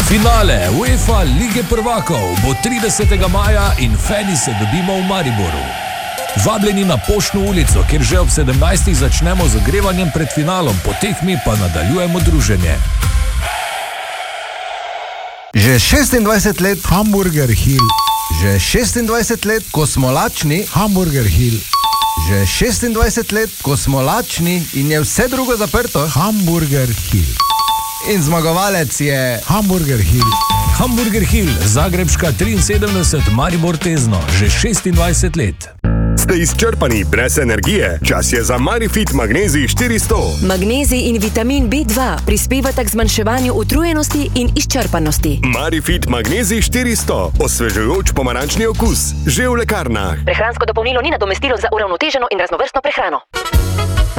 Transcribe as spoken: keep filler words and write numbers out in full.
Finale UEFA Lige prvakov bo tridesetega maja in fani se dobimo v Mariboru. Vabljeni na Poštno ulico, kjer že ob sedemnajstih začnemo z ogrevanjem pred finalom, po tekmi pa nadaljujemo druženje. Že šestindvajset let Hamburger Hill. Že šestindvajset let, ko smo lačni Hamburger Hill. Že šestindvajset let, ko smo lačni in je vse drugo zaprto Hamburger Hill. In zmagovalec je Hamburger Hill. Hamburger Hill, Zagrebška triinsedemdeset, Maribor Tezno, že šestindvajset let. Ste izčrpani brez energije? Čas je za Marifit Magnezij štiristo. Magnezij in vitamin B dva prispevata k zmanjševanju utrujenosti in izčrpanosti. Marifit Magnezij štiristo. Osvežujoč pomarančni okus. Že v lekarnah. Prehransko dopolnilo ni nadomestilo za uravnoteženo in raznovrstno prehrano.